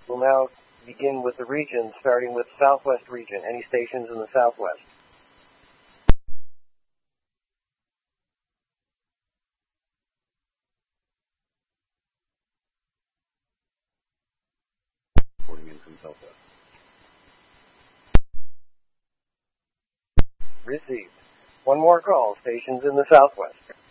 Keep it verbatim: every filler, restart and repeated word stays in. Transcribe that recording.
We'll now begin with the region, starting with Southwest region. Any stations in the Southwest? Reporting in from Southwest. Received. One more call. Stations in the Southwest.